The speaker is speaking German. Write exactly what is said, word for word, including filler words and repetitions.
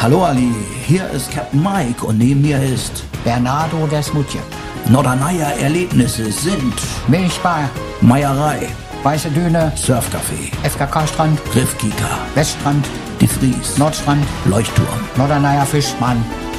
Hallo Ali, hier ist Captain Mike und neben mir ist Bernardo Desmutje. Norderneier Erlebnisse sind Milchbar, Meierei, Weiße Düne, Surfcafé, F K K-Strand, Riffkika, Weststrand, Die Fries, Nordstrand, Leuchtturm, Norderneier Fischmann.